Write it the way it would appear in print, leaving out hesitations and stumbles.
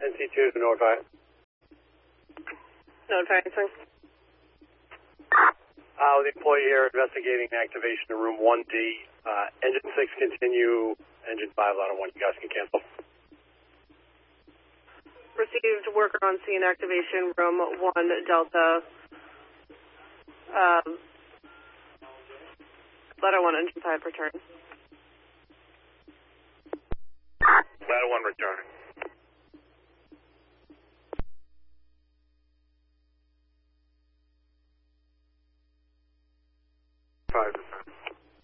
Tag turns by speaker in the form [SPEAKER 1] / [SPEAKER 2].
[SPEAKER 1] NC2 to notify.
[SPEAKER 2] Notifying, sir.
[SPEAKER 1] The employee here investigating activation of room 1D. Engine 6 continue, engine 5 ladder 1. You guys can cancel.
[SPEAKER 2] Received worker on scene activation, room 1 Delta. Ladder 1, engine 5, return.
[SPEAKER 1] Ladder 1, returning.